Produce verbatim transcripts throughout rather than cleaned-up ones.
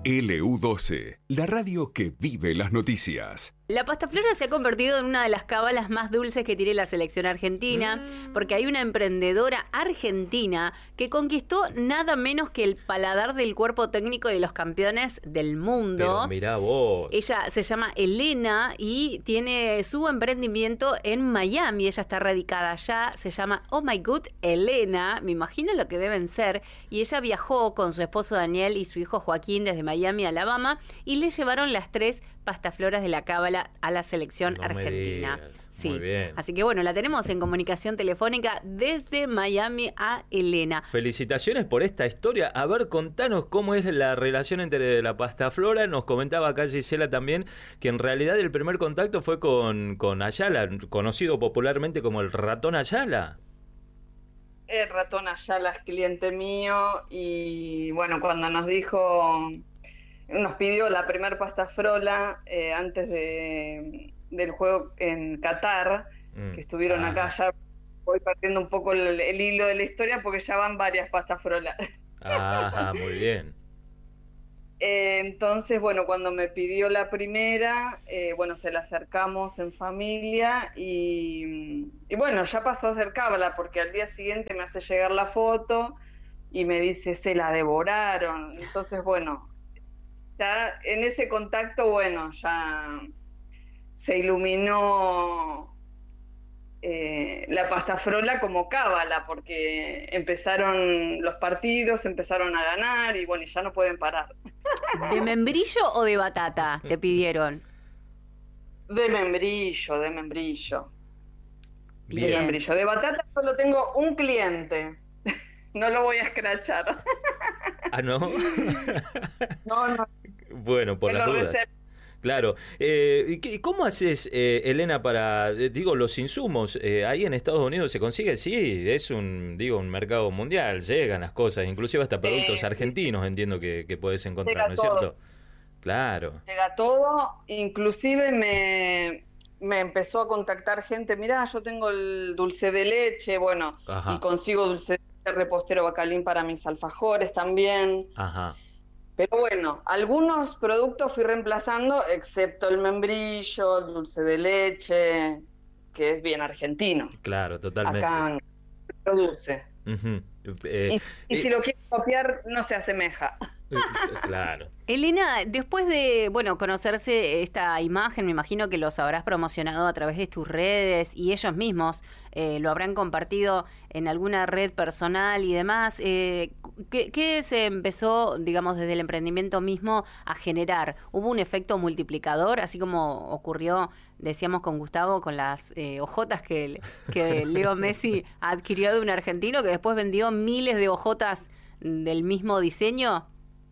L U doce, la radio que vive las noticias. La pasta flora se ha convertido en una de las cábalas más dulces que tiene la selección argentina, mm. porque hay una emprendedora argentina que conquistó nada menos que el paladar del cuerpo técnico de los campeones del mundo. Pero mirá vos. Ella se llama Elena y tiene su emprendimiento en Miami. Ella está radicada allá, se llama Oh My Good Elena, me imagino lo que deben ser. Y ella viajó con su esposo Daniel y su hijo Joaquín desde Miami, Alabama, y le llevaron las tres pastafloras de la cábala a la selección no argentina. Sí. Muy bien. Así que bueno, la tenemos en comunicación telefónica desde Miami a Elena. Felicitaciones por esta historia. A ver, contanos cómo es la relación entre la pastaflora. Nos comentaba acá Gisela también que en realidad el primer contacto fue con, con Ayala, conocido popularmente como el ratón Ayala. El ratón Ayala es cliente mío y bueno, cuando nos dijo... Nos pidió la primer pastafrola eh, antes de, del juego en Qatar, mm. que estuvieron ah. acá. Ya voy partiendo un poco el, el hilo de la historia porque ya van varias pastafrolas. Ajá, muy bien. eh, entonces, bueno, cuando me pidió la primera, eh, bueno, se la acercamos en familia y, y bueno, ya pasó a acercarla porque al día siguiente me hace llegar la foto y me dice, se la devoraron. Entonces, bueno... Ya en ese contacto, bueno, ya se iluminó eh, la pastafrola como cábala, porque empezaron los partidos, empezaron a ganar y bueno, y ya no pueden parar. ¿De membrillo o de batata te pidieron? De membrillo, de membrillo. Bien. De membrillo. De batata solo tengo un cliente. No lo voy a escrachar. ¿Ah, no? No, no. Bueno, por las dudas. Claro. Eh, ¿y cómo haces, eh, Elena, para, eh, digo, los insumos? Eh, ahí en Estados Unidos se consigue, sí, es un, digo, un mercado mundial, llegan las cosas, inclusive hasta productos sí, argentinos sí. entiendo que, que puedes encontrar, Llega ¿no es todo. cierto? Claro. Llega todo, inclusive me... me empezó a contactar gente, mirá, yo tengo el dulce de leche, bueno, Ajá. y consigo dulce de leche, repostero bacalín para mis alfajores también. Ajá. Pero bueno, algunos productos fui reemplazando, excepto el membrillo, el dulce de leche, que es bien argentino. Claro, totalmente. Acá se produce. Uh-huh. eh, y y eh, si lo quieres copiar, no se asemeja. Claro. Elena, después de, bueno, conocerse esta imagen, me imagino que los habrás promocionado a través de tus redes y ellos mismos eh, lo habrán compartido en alguna red personal y demás. Eh, ¿qué, ¿Qué se empezó, digamos, desde el emprendimiento mismo a generar? ¿Hubo un efecto multiplicador, así como ocurrió, decíamos con Gustavo, con las eh, hojotas que, que Leo Messi adquirió de un argentino que después vendió miles de hojotas del mismo diseño?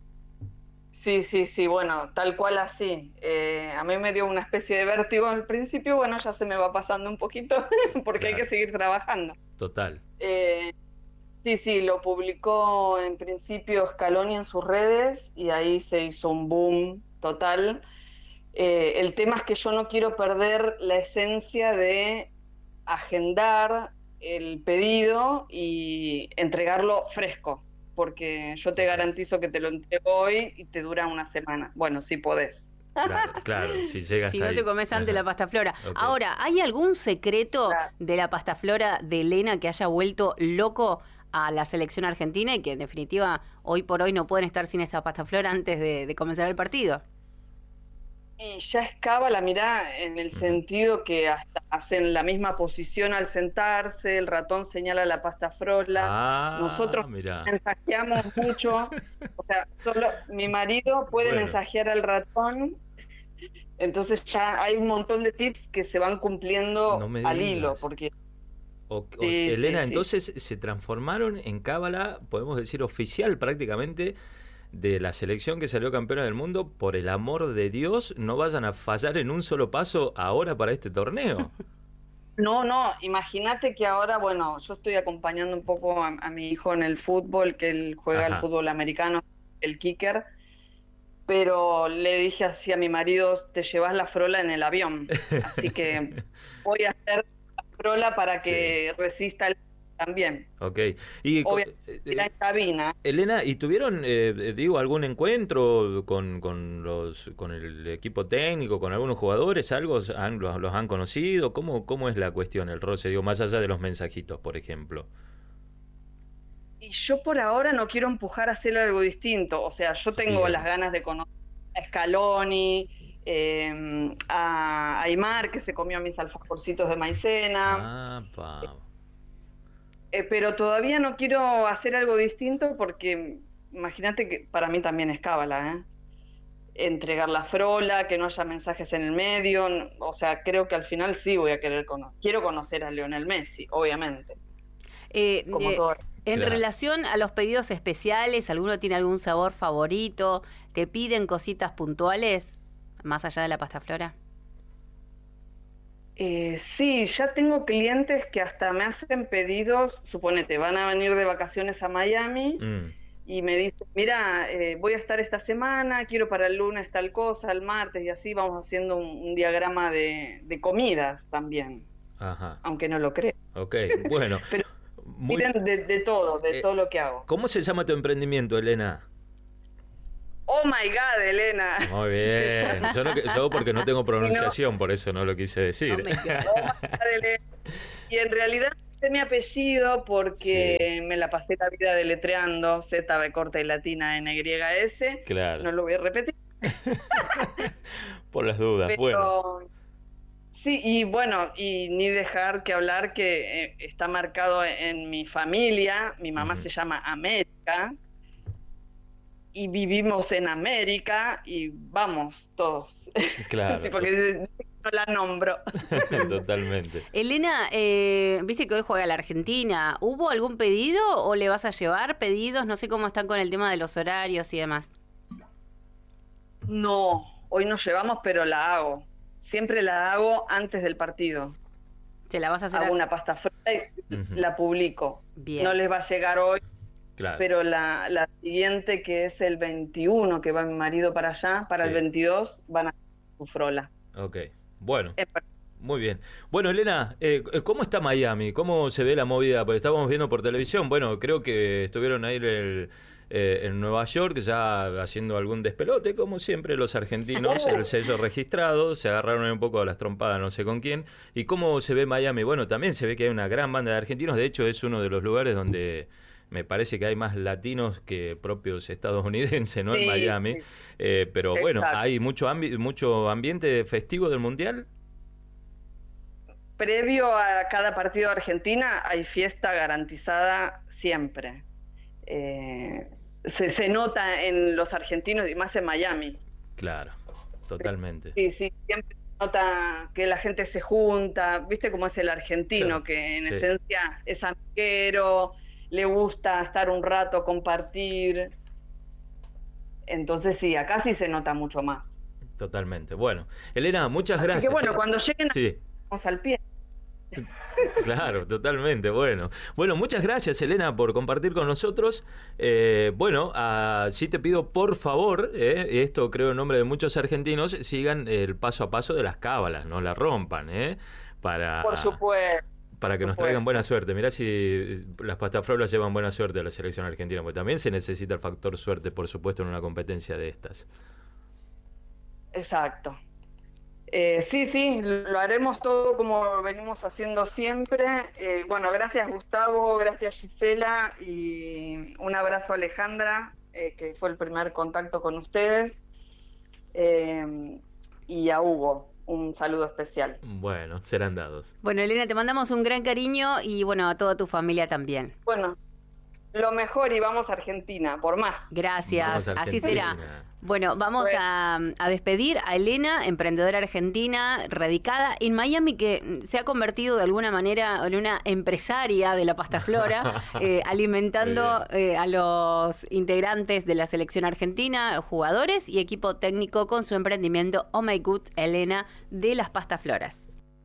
Sí, sí, sí, bueno, tal cual así. Eh, a mí me dio una especie de vértigo al principio, bueno, ya se me va pasando un poquito porque claro. hay que seguir trabajando. Total. Eh, sí, sí, lo publicó en principio Scaloni en sus redes y ahí se hizo un boom total. Eh, el tema es que yo no quiero perder la esencia de agendar el pedido y entregarlo fresco, porque yo te garantizo que te lo entrego hoy y te dura una semana. Bueno, si podés. Claro, claro, si llegas Si no ahí. te comes antes Ajá. la pastaflora. Okay. Ahora, ¿hay algún secreto Claro. de la pastaflora de Elena que haya vuelto loco a la selección argentina y que en definitiva hoy por hoy no pueden estar sin esta pastaflora antes de, de comenzar el partido? Y ya es cábala, mirá, en el sentido que hasta hacen la misma posición al sentarse, el ratón señala la pastafrola. Ah, Nosotros mirá. mensajeamos mucho, o sea, solo mi marido puede Bueno. mensajear al ratón, entonces ya hay un montón de tips que se van cumpliendo No me al digas. hilo, porque... O, o- Sí, Elena, sí, sí. entonces se transformaron en cábala, podemos decir oficial prácticamente, de la selección que salió campeona del mundo. Por el amor de Dios, no vayan a fallar en un solo paso ahora para este torneo. No, no, imagínate que ahora, bueno, yo estoy acompañando un poco a, a mi hijo en el fútbol, que él juega Ajá. al fútbol americano, el kicker, pero le dije así a mi marido, te llevas la frola en el avión, así que voy a hacer la frola para que Sí. resista el también. Ok. Y obviamente era en cabina. Elena, ¿y tuvieron, eh, digo, algún encuentro con, con los con el equipo técnico, con algunos jugadores? ¿Algo han, los, los han conocido? ¿Cómo, ¿Cómo es la cuestión, el roce, digo, más allá de los mensajitos, por ejemplo? Y yo por ahora no quiero empujar a hacer algo distinto. O sea, yo tengo Bien. las ganas de conocer a Scaloni, eh, a Aymar, que se comió mis alfajorcitos de maicena. Ah, pa. Eh, pero todavía no quiero hacer algo distinto porque imagínate que para mí también es cábala, ¿eh? Entregar la frola, que no haya mensajes en el medio. O sea, creo que al final sí voy a querer conocer. Quiero conocer a Lionel Messi, obviamente. Eh, Como eh, todo. En claro. relación a los pedidos especiales, ¿alguno tiene algún sabor favorito? ¿Te piden cositas puntuales más allá de la pasta flora? Eh, sí, ya tengo clientes que hasta me hacen pedidos, suponete, van a venir de vacaciones a Miami mm. y me dicen, mira, eh, voy a estar esta semana, quiero para el lunes tal cosa, el martes, y así vamos haciendo un, un diagrama de, de comidas también. Ajá. Aunque no lo creo. Ok, bueno. Pero Muy... piden de, de todo, de eh, todo lo que hago. ¿Cómo se llama tu emprendimiento, Elena? Oh my God, Elena. Muy bien. Yo, no, yo porque no tengo pronunciación, no. por eso no lo quise decir. Oh my God. Oh my God, Elena. Y en realidad es mi apellido porque sí. me la pasé la vida deletreando Z, B corta y latina, N, Y, S. Claro. No lo voy a repetir. Por las dudas, Pero... bueno. Sí, y bueno, y ni dejar que hablar que eh, está marcado en mi familia. Mi mamá uh-huh. se llama América y vivimos en América y vamos todos. Claro. Sí, porque no la nombro. Totalmente. Elena, eh, viste que hoy juega la Argentina. ¿Hubo algún pedido o le vas a llevar pedidos? No sé cómo están con el tema de los horarios y demás. No, hoy no llevamos, pero la hago. Siempre la hago antes del partido. ¿Te la vas a hacer? Hago así? una pasta fría y uh-huh. la publico. Bien. No les va a llegar hoy, claro. pero la, la siguiente, que es el veintiuno, que va mi marido para allá, para sí. el veintidós, van a hacer su frola. Ok, bueno. Muy bien. Bueno, Elena, eh, ¿cómo está Miami? ¿Cómo se ve la movida? Porque estábamos viendo por televisión. Bueno, creo que estuvieron ahí el... Eh, en Nueva York ya haciendo algún despelote, como siempre los argentinos, el sello registrado, se agarraron un poco a las trompadas, no sé con quién. ¿Y cómo se ve Miami? Bueno, también se ve que hay una gran banda de argentinos, de hecho es uno de los lugares donde me parece que hay más latinos que propios estadounidenses, ¿no? Sí, en Miami, sí. eh, pero Exacto. bueno, hay mucho, ambi- mucho ambiente festivo del Mundial. Previo a cada partido de Argentina hay fiesta garantizada siempre. Eh, se, se nota en los argentinos y más en Miami. Claro, totalmente. Sí, sí, siempre se nota que la gente se junta, viste cómo es el argentino, sí, que en sí. esencia es amiguero, le gusta estar un rato, compartir. Entonces sí, acá sí se nota mucho más. Totalmente. Bueno, Elena, muchas Así gracias. Que bueno, cuando lleguen sí. vamos al pie. Claro, totalmente, bueno. Bueno, muchas gracias, Elena, por compartir con nosotros. Eh, bueno, uh, sí te pido, por favor, eh, esto creo en nombre de muchos argentinos, sigan el paso a paso de las cábalas, no la rompan, ¿eh? Para, por supuesto. Para que nos traigan buena suerte. Mirá si las pastafrolas llevan buena suerte a la selección argentina, porque también se necesita el factor suerte, por supuesto, en una competencia de estas. Exacto. Eh, sí, sí, lo haremos todo como venimos haciendo siempre. Eh, bueno, gracias Gustavo, gracias Gisela y un abrazo a Alejandra, eh, que fue el primer contacto con ustedes, eh, y a Hugo, un saludo especial. Bueno, serán dados. Bueno, Elena, te mandamos un gran cariño y bueno, a toda tu familia también. Bueno, lo mejor y vamos a Argentina, por más. Gracias, así será. Bueno, vamos bueno. A, a despedir a Elena, emprendedora argentina, radicada en Miami, que se ha convertido de alguna manera en una empresaria de la pasta flora, eh, alimentando eh, a los integrantes de la selección argentina, jugadores y equipo técnico con su emprendimiento Oh My Good Elena de las pastas floras.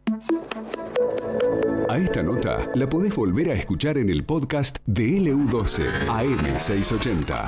A esta nota la podés volver a escuchar en el podcast de L U doce A M seiscientos ochenta.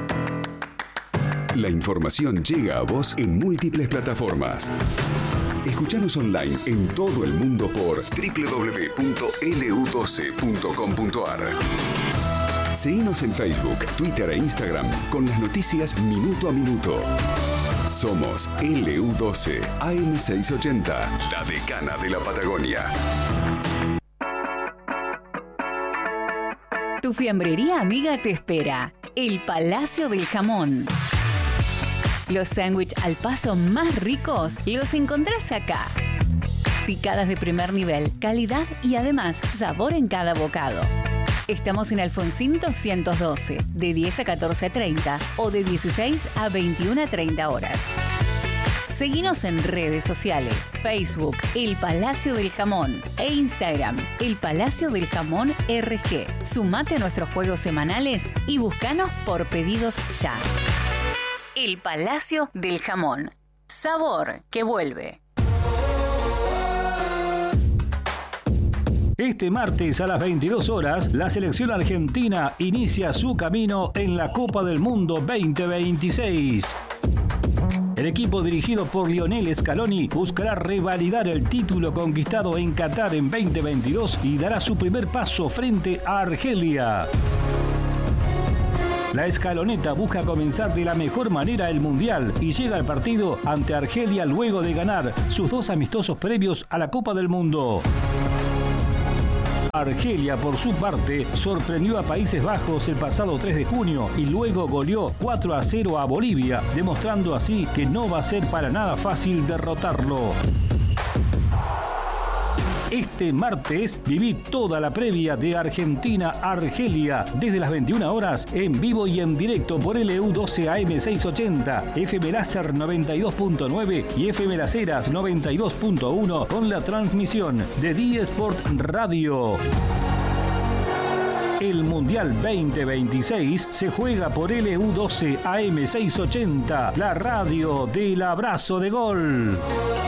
La información llega a vos en múltiples plataformas. Escuchanos online en todo el mundo por doble u doble u doble u punto ele u doce punto com punto a r. Seguinos en Facebook, Twitter e Instagram con las noticias minuto a minuto. Somos ele u doce A M seiscientos ochenta, la decana de la Patagonia. Tu fiambrería amiga te espera. El Palacio del Jamón. Los sándwiches al paso más ricos los encontrás acá. Picadas de primer nivel, calidad y además sabor en cada bocado. Estamos en Alfonsín doscientos doce, de diez a catorce treinta o de dieciséis a veintiuna treinta horas. Seguinos en redes sociales, Facebook, El Palacio del Jamón e Instagram, El Palacio del Jamón R G. Sumate a nuestros juegos semanales y búscanos por pedidos ya. El Palacio del Jamón. Sabor que vuelve. Este martes a las veintidós horas, la selección argentina inicia su camino en la Copa del Mundo veinte veintiséis. El equipo dirigido por Lionel Scaloni buscará revalidar el título conquistado en Qatar en veinte veintidós y dará su primer paso frente a Argelia. La escaloneta busca comenzar de la mejor manera el Mundial y llega al partido ante Argelia luego de ganar sus dos amistosos previos a la Copa del Mundo. Argelia, por su parte, sorprendió a Países Bajos el pasado tres de junio y luego goleó cuatro a cero a Bolivia, demostrando así que no va a ser para nada fácil derrotarlo. Este martes viví toda la previa de Argentina-Argelia desde las veintiuna horas en vivo y en directo por ele u doce A M seiscientos ochenta, F M Láser noventa y dos punto nueve y F M Las Heras noventa y dos punto uno con la transmisión de D Sport Radio. El Mundial veinte veintiséis se juega por ele u doce A M seiscientos ochenta, la radio del abrazo de gol.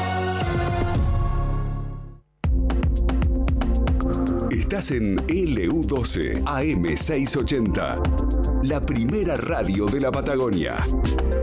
Estás en ele u doce A M seiscientos ochenta, la primera radio de la Patagonia.